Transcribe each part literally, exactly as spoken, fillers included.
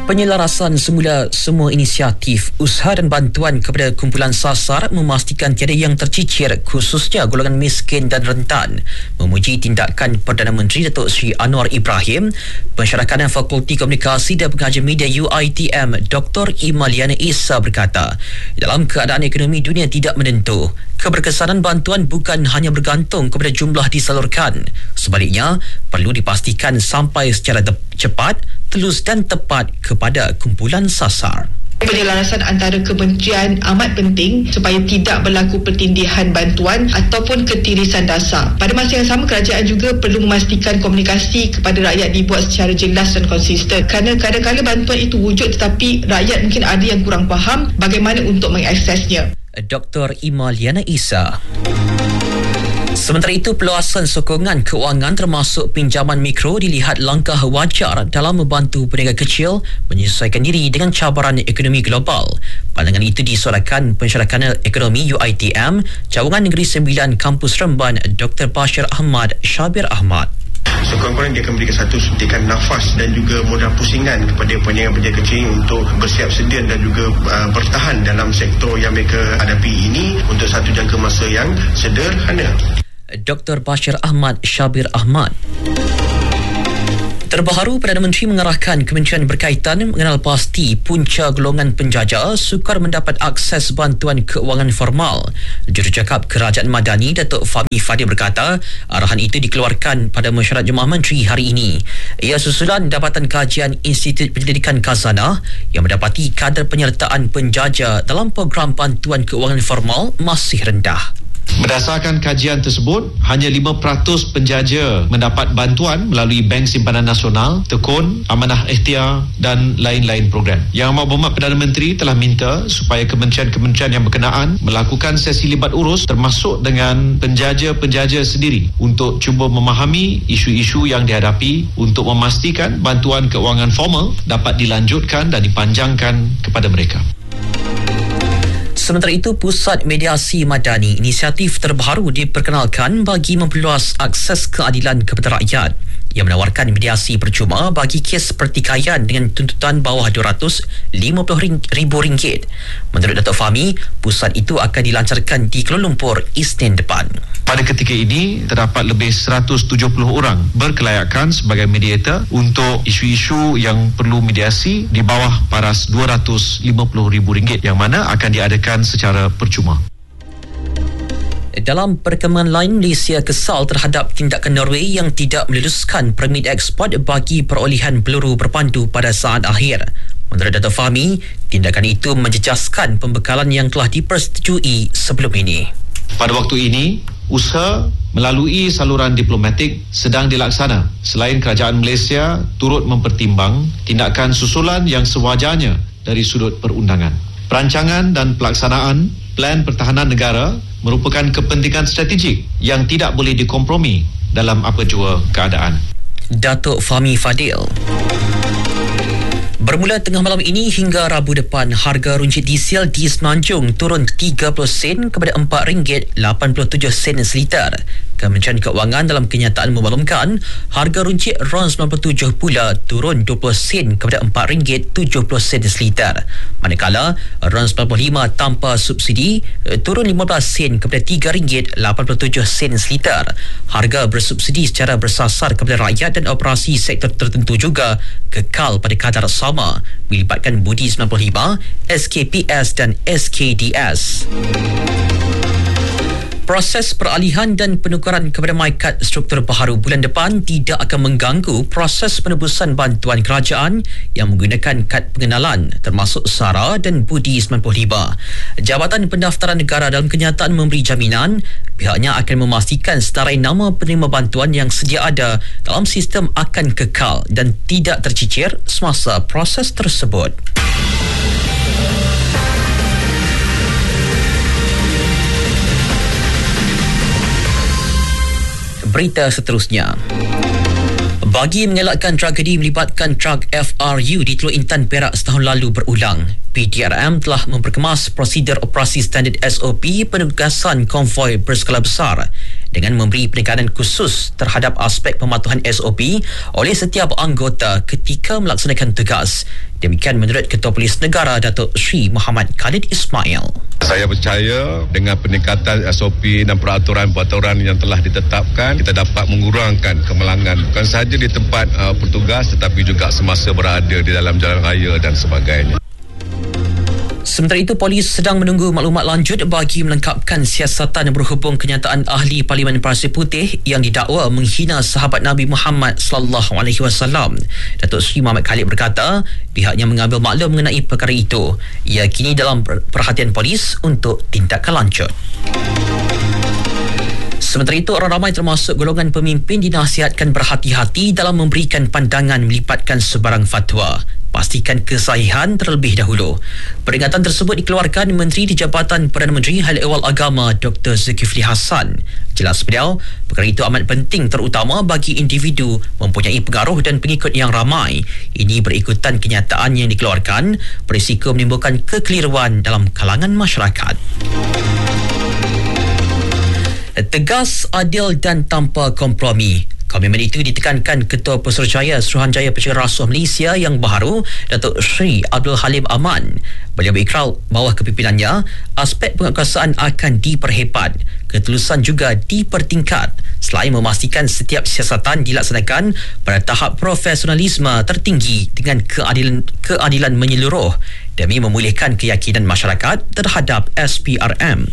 Penyelarasan semula semua inisiatif, usaha dan bantuan kepada kumpulan sasar memastikan tiada yang tercicir, khususnya golongan miskin dan rentan. Memuji tindakan Perdana Menteri Datuk Seri Anwar Ibrahim, Pensyarakat Fakulti Komunikasi dan Pengajian Media U I T M Doktor Imaliana Issa berkata, dalam keadaan ekonomi dunia tidak menentu, keberkesanan bantuan bukan hanya bergantung kepada jumlah disalurkan. Sebaliknya, perlu dipastikan sampai secara te- cepat, telus dan tepat kepada kumpulan sasar. Penyelarasan antara kementerian amat penting supaya tidak berlaku pertindihan bantuan ataupun ketirisan dasar. Pada masa yang sama, kerajaan juga perlu memastikan komunikasi kepada rakyat dibuat secara jelas dan konsisten. Kerana kadang-kadang bantuan itu wujud tetapi rakyat mungkin ada yang kurang faham bagaimana untuk mengaksesnya. Doktor Imaliana Issa. Sementara itu, peluasan sokongan kewangan termasuk pinjaman mikro dilihat langkah wajar dalam membantu peniaga kecil menyesuaikan diri dengan cabaran ekonomi global. Pandangan itu disuarakan Pensyarakat Ekonomi U I T M Cawangan Negeri Sembilan Kampus Remban Doktor Bashir Ahmad Syabir Ahmad. Sekurang-kurangnya dia akan memberikan satu suntikan nafas dan juga modal pusingan kepada peniaga-peniaga kecil untuk bersiap sedia dan juga uh, bertahan dalam sektor yang mereka hadapi ini untuk satu jangka masa yang sederhana. Doktor Bashir Ahmad Syabir Ahmad. Terbaru, Perdana Menteri mengarahkan kementerian berkaitan mengenal pasti punca golongan penjajah sukar mendapat akses bantuan keuangan formal. Jurucakap Kerajaan Madani Datuk Fahmi Fadil berkata, arahan itu dikeluarkan pada mesyuarat Jemaah Menteri hari ini. Ia susulan dapatan kajian Institut Penyelidikan Khazanah yang mendapati kadar penyertaan penjajah dalam program bantuan keuangan formal masih rendah. Berdasarkan kajian tersebut, hanya lima peratus penjaja mendapat bantuan melalui Bank Simpanan Nasional, Tekun, Amanah Ikhtiar dan lain-lain program. Yang Amat Berhormat Perdana Menteri telah minta supaya kementerian-kementerian yang berkenaan melakukan sesi libat urus termasuk dengan penjaja-penjaja sendiri untuk cuba memahami isu-isu yang dihadapi untuk memastikan bantuan keuangan formal dapat dilanjutkan dan dipanjangkan kepada mereka. Sementara itu, Pusat Mediasi Madani, inisiatif terbaru diperkenalkan bagi memperluas akses keadilan kepada rakyat. Ia menawarkan mediasi percuma bagi kes pertikaian dengan tuntutan bawah dua ratus lima puluh ribu ringgit. Menurut Datuk Fahmi, pusat itu akan dilancarkan di Kuala Lumpur Isnin depan. Pada ketika ini, terdapat lebih seratus tujuh puluh orang berkelayakan sebagai mediator untuk isu-isu yang perlu mediasi di bawah paras dua ratus lima puluh ribu ringgit yang mana akan diadakan secara percuma. Dalam perkembangan lain, Malaysia kesal terhadap tindakan Norway yang tidak meluluskan permit ekspor bagi perolehan peluru berpandu pada saat akhir. Menurut Datuk Fahmi, tindakan itu menjejaskan pembekalan yang telah dipersetujui sebelum ini. Pada waktu ini, usaha melalui saluran diplomatik sedang dilaksana selain kerajaan Malaysia turut mempertimbang tindakan susulan yang sewajarnya dari sudut perundangan. Perancangan dan pelaksanaan Plan Pertahanan Negara merupakan kepentingan strategik yang tidak boleh dikompromi dalam apa jua keadaan. Datuk Fahmi Fadil. Bermula tengah malam ini hingga Rabu depan, harga runcit diesel di Semenanjung turun tiga puluh sen kepada empat ringgit lapan puluh tujuh sen seliter. Kementerian Keuangan dalam kenyataan memaklumkan harga runcit RON sembilan puluh tujuh pula turun dua puluh sen kepada empat ringgit tujuh puluh sen seliter. Manakala RON sembilan puluh lima tanpa subsidi turun lima belas sen kepada tiga ringgit lapan puluh tujuh sen seliter. Harga bersubsidi secara bersasar kepada rakyat dan operasi sektor tertentu juga kekal pada kadar sama, melibatkan Budi sembilan puluh lima, S K P S dan S K D S. Proses peralihan dan penukaran kepada MyKad struktur baharu bulan depan tidak akan mengganggu proses penebusan bantuan kerajaan yang menggunakan kad pengenalan termasuk SARA dan Budi sembilan puluh lima. Jabatan Pendaftaran Negara dalam kenyataan memberi jaminan pihaknya akan memastikan senarai nama penerima bantuan yang sedia ada dalam sistem akan kekal dan tidak tercicir semasa proses tersebut. Berita seterusnya. Bagi mengelakkan tragedi melibatkan truk F R U di Teluk Intan Perak setahun lalu berulang, P D R M telah memperkemas prosedur operasi standard S O P penugasan konvoi berskala besar. dengan memberi penekanan khusus terhadap aspek pematuhan S O P oleh setiap anggota ketika melaksanakan tugas. Demikian menurut Ketua Polis Negara Datuk Seri Muhammad Khalid Ismail. Saya percaya dengan peningkatan S O P dan peraturan-peraturan yang telah ditetapkan, kita dapat mengurangkan kemalangan bukan sahaja di tempat uh, bertugas tetapi juga semasa berada di dalam jalan raya dan sebagainya. Sementara itu, polis sedang menunggu maklumat lanjut bagi melengkapkan siasatan berhubung kenyataan ahli Parlimen Pasir Putih yang didakwa menghina sahabat Nabi Muhammad sallallahu alaihi wasallam. Datuk Seri Muhammad Khalid berkata, pihaknya mengambil maklum mengenai perkara itu. Ia kini dalam perhatian polis untuk tindakan lanjut. Sementara itu, orang ramai termasuk golongan pemimpin dinasihatkan berhati-hati dalam memberikan pandangan melibatkan sebarang fatwa. Pastikan kesahihan terlebih dahulu. Peringatan tersebut dikeluarkan Menteri di Jabatan Perdana Menteri Hal Ehwal Agama Doktor Zulkifli Hassan. Jelas beliau, perkara itu amat penting terutama bagi individu mempunyai pengaruh dan pengikut yang ramai. Ini berikutan kenyataan yang dikeluarkan berisiko menimbulkan kekeliruan dalam kalangan masyarakat. Tegas, adil dan tanpa kompromi. Komitmen itu ditekankan Ketua Pesuruhjaya Suruhanjaya Pencegahan Rasuah Malaysia yang baharu, Datuk Seri Abdul Halim Aman. Beliau berikrar bawah kepimpinannya, aspek penguasaan akan diperhebat, ketulusan juga dipertingkat selain memastikan setiap siasatan dilaksanakan pada tahap profesionalisme tertinggi dengan keadilan, keadilan menyeluruh demi memulihkan keyakinan masyarakat terhadap S P R M.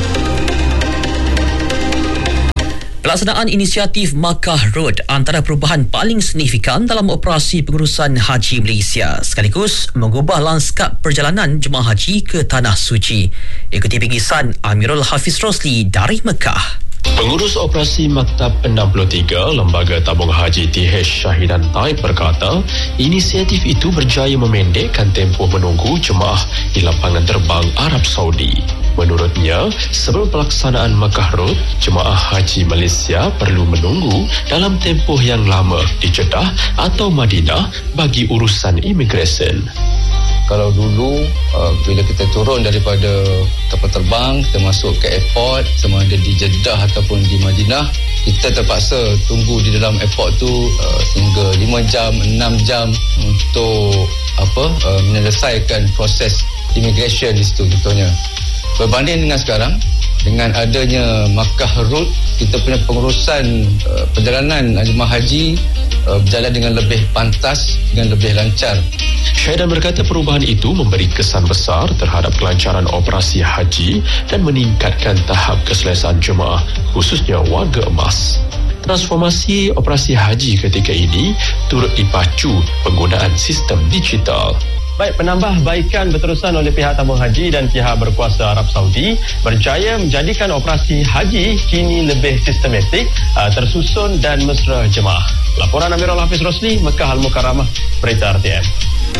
Pelaksanaan inisiatif Makkah Road antara perubahan paling signifikan dalam operasi pengurusan haji Malaysia, sekaligus mengubah lanskap perjalanan jemaah haji ke Tanah Suci. Ikuti bingkisan Amirul Hafiz Rosli dari Mekah. Pengurus Operasi Maktab enam puluh tiga Lembaga Tabung Haji T H Syahidan Taib berkata, inisiatif itu berjaya memendekkan tempoh menunggu jemaah di lapangan terbang Arab Saudi. Menurutnya, sebelum pelaksanaan Makkah Road, jemaah haji Malaysia perlu menunggu dalam tempoh yang lama di Jeddah atau Madinah bagi urusan imigresen. Kalau dulu uh, bila kita turun daripada kapal terbang, kita masuk ke airport, sama ada di Jeddah ataupun di Madinah, kita terpaksa tunggu di dalam airport tu uh, sehingga lima jam, enam jam untuk apa uh, menyelesaikan proses immigration di situ contohnya. Berbanding dengan sekarang, dengan adanya Makkah Road, kita punya pengurusan uh, perjalanan jemaah haji uh, berjalan dengan lebih pantas, dengan lebih lancar. Syahidan berkata perubahan itu memberi kesan besar terhadap kelancaran operasi haji dan meningkatkan tahap keselesaan jemaah, khususnya warga emas. Transformasi operasi haji ketika ini turut dipacu penggunaan sistem digital. Baik, penambahbaikan berterusan oleh pihak tabung haji dan pihak berkuasa Arab Saudi berjaya menjadikan operasi haji kini lebih sistematik, tersusun dan mesra jemaah. Laporan Amirul Hafiz Rosli, Mekah Al-Mukarramah, Berita R T M.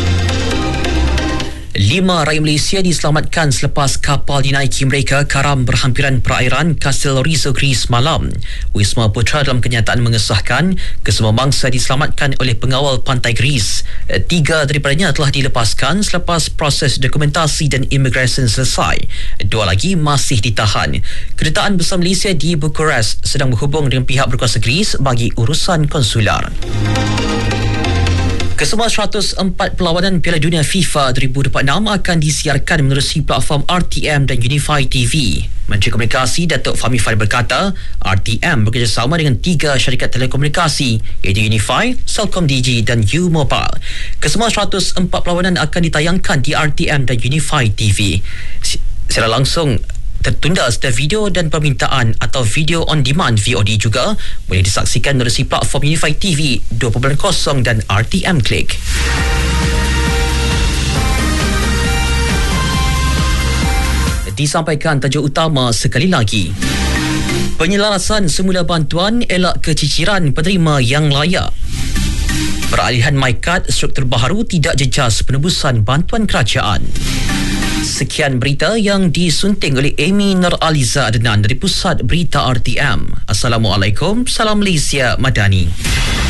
Lima rakyat Malaysia diselamatkan selepas kapal dinaiki mereka karam berhampiran perairan Kastil Rizal Greece malam. Wisma Putra dalam kenyataan mengesahkan kesemua mangsa diselamatkan oleh pengawal pantai Greece. Tiga daripadanya telah dilepaskan selepas proses dokumentasi dan imigresen selesai. Dua lagi masih ditahan. Kedutaan Besar Malaysia di Bucharest sedang berhubung dengan pihak berkuasa Greece bagi urusan konsular. Kesemua seratus empat perlawanan Piala Dunia FIFA dua ribu dua puluh enam akan disiarkan menerusi platform R T M dan Unify T V. Menteri Komunikasi Datuk Fahmi Fadil berkata, R T M bekerjasama dengan tiga syarikat telekomunikasi iaitu Unify, Celcom D G dan U-Mobile. Kesemua seratus empat perlawanan akan ditayangkan di R T M dan Unify T V. Secara langsung tertunda serta video dan permintaan atau video on demand V O D juga boleh disaksikan melalui platform Unify T V dua titik kosong dan R T M Click. Disampaikan tajuk utama sekali lagi. Penyelarasan semula bantuan elak keciciran penerima yang layak. Peralihan MyKad struktur baharu tidak jejas penebusan bantuan kerajaan. Sekian berita yang disunting oleh Amy Nur Aliza Adnan dari Pusat Berita R T M. Assalamualaikum, salam Malaysia Madani.